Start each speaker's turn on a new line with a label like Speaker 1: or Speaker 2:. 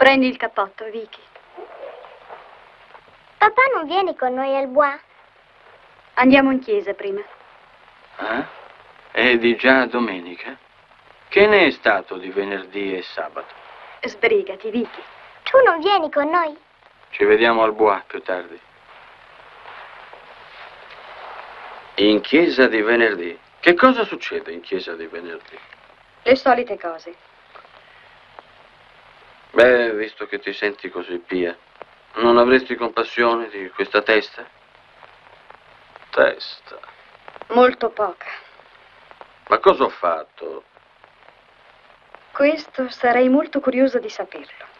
Speaker 1: Prendi il cappotto, Vicky.
Speaker 2: Papà non viene con noi al Bois?
Speaker 1: Andiamo in chiesa prima.
Speaker 3: Ah? È di già domenica? Che ne è stato di venerdì e sabato?
Speaker 1: Sbrigati, Vicky.
Speaker 2: Tu non vieni con noi?
Speaker 3: Ci vediamo al Bois più tardi. In chiesa di venerdì? Che cosa succede in chiesa di venerdì?
Speaker 1: Le solite cose.
Speaker 3: Beh, visto che ti senti così pia, non avresti compassione di questa testa? Testa.
Speaker 1: Molto poca.
Speaker 3: Ma cosa ho fatto?
Speaker 1: Questo sarei molto curioso di saperlo.